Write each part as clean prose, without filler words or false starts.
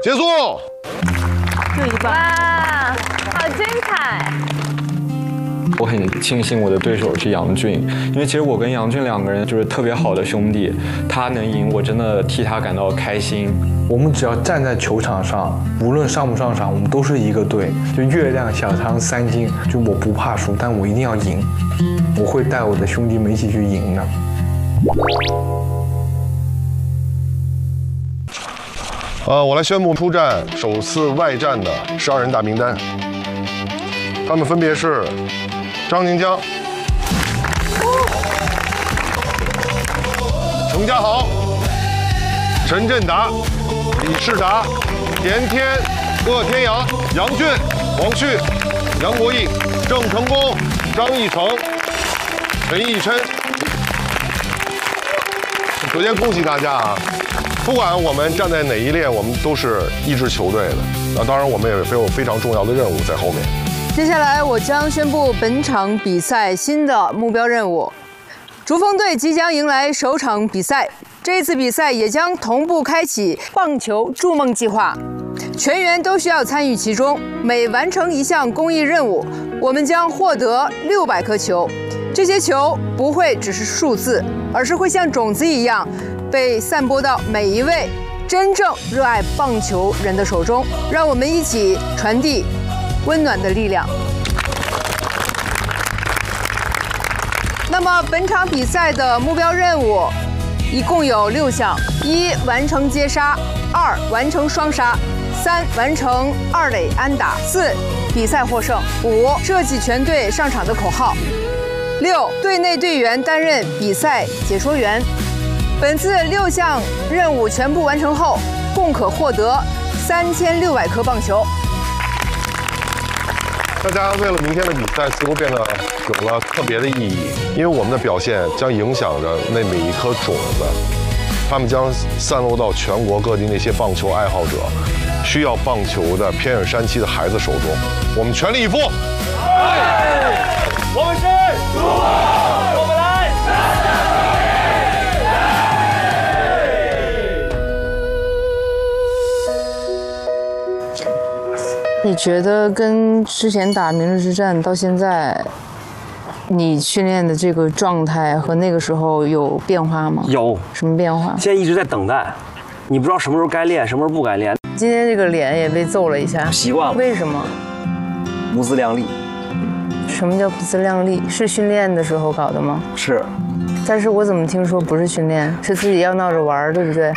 结束。 就一半。 哇，好精彩！ 我很庆幸我的对手是杨俊，因为其实我跟杨俊两个人就是特别好的兄弟，他能赢，我真的替他感到开心。 我们只要站在球场上，无论上不上场，我们都是一个队。就月亮小肠3斤，就我不怕输，但我一定要赢。我会带我的兄弟们一起去赢的。 我来宣布出战首次外战的12人大名单，他们分别是张宁江、程家豪、陈振达、李世达、田天、鄂天阳、杨俊、王旭、杨国义、郑成功、张义成、陈义琛。首先恭喜大家啊！不管我们站在哪一列，我们都是一支球队的。那当然，我们也有非常重要的任务在后面。 接下来我将宣布本场比赛新的目标任务。竹峰队即将迎来首场比赛，这次比赛也将同步开启棒球筑梦计划，全员都需要参与其中。每完成一项公益任务，我们将获得600颗球。这些球不会只是数字，而是会像种子一样被散播到每一位真正热爱棒球人的手中。让我们一起传递温暖的力量。那么本场比赛的目标任务一共有6项：1. 完成接杀；2. 完成双杀；3. 完成2垒安打；4. 比赛获胜；5. 设计全队上场的口号；6. 队内队员担任比赛解说员。本次6项任务全部完成后，共可获得3600颗棒球。 大家为了明天的比赛，似乎变得有了特别的意义，因为我们的表现将影响着那每一颗种子，他们将散落到全国各地那些棒球爱好者、需要棒球的偏远山区的孩子手中。我们全力以赴。 我们是中国，我们来。 你觉得跟之前打明日之战到现在，你训练的这个状态和那个时候有变化吗？ 有。 什么变化？ 现在一直在等待，你不知道什么时候该练，什么时候不该练。 今天这个脸也被揍了一下， 习惯了。 为什么？ 不自量力。 什么叫不自量力？是训练的时候搞的吗？ 是。 但是我怎么听说不是训练，是自己要闹着玩，对不对？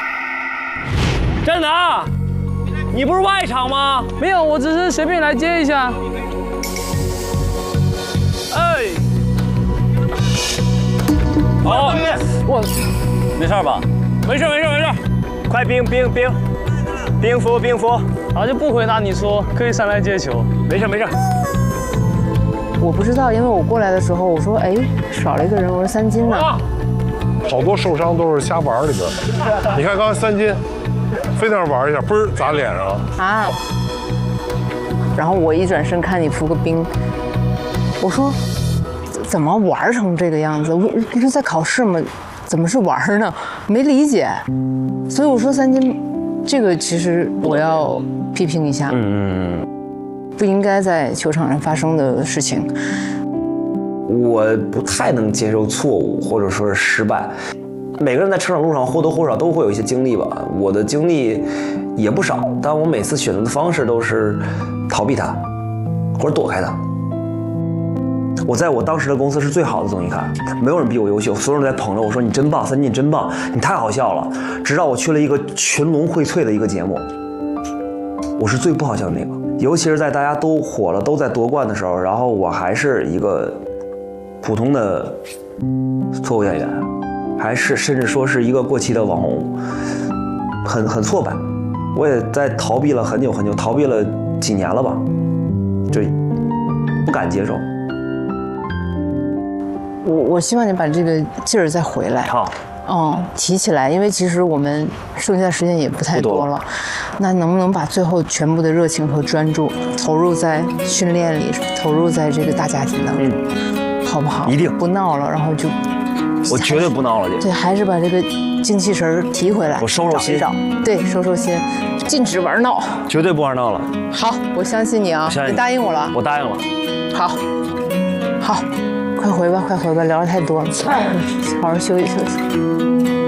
真的啊？你不是外场吗？ 没有，我只是随便来接一下。 哎，好， 我没事吧？没事。快冰敷。 好，就不回答你说可以上来接球。 没事。 我不知道，因为我过来的时候我说，哎，少了一个人，我说3金呢。 好多受伤都是瞎玩里边。你看刚才3金。非在那玩一下，嘣儿砸脸上啊！然后我一转身看你敷个冰，我说怎么玩成这个样子？我不是在考试吗？怎么是玩呢？没理解。所以我说3金，这个其实我要批评一下，不应该在球场上发生的事情。 我不太能接受错误或者说是失败。每个人在成长路上或多或少都会有一些经历吧，我的经历也不少，但我每次选择的方式都是逃避它，或者躲开它。我在我当时的公司是最好的综艺咖，没有人比我优秀，所有人在捧着我说你真棒，3金你真棒，你太好笑了。直到我去了一个群龙荟萃的一个节目，我是最不好笑的那个，尤其是在大家都火了，都在夺冠的时候，然后我还是一个普通的脱口演员。还是甚至说是一个过气的网红，很挫败。我也在逃避了很久，逃避了几年了吧，就不敢接受。 我希望你把这个劲儿再回来。 好。 提起来，因为其实我们剩下的时间也不太多了。那能不能把最后全部的热情和专注投入在训练里，投入在这个大家庭当中，好不好？ 一定不闹了，然后就。 我绝对不闹了， 对，还是把这个精气神提回来， 我收心， 对，收心。 禁止玩闹。 绝对不玩闹了。 好，我相信你啊，你答应我了。 我答应了。 好，好，快回吧，快回吧，聊得太多了。好好休息休息。